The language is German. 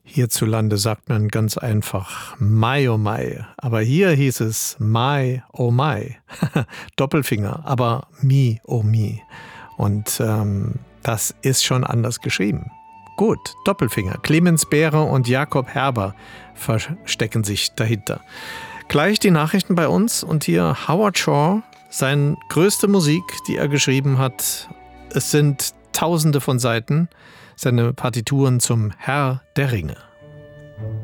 Hierzulande sagt man ganz einfach Mai oh Mai, aber hier hieß es Mai oh Mai. Doppelfinger, aber Mi oh Mi. Und das ist schon anders geschrieben. Gut, Doppelfinger. Clemens Behre und Jakob Herber verstecken sich dahinter. Gleich die Nachrichten bei uns und hier Howard Shore, seine größte Musik, die er geschrieben hat. Es sind Tausende von Seiten, seine Partituren zum Herr der Ringe.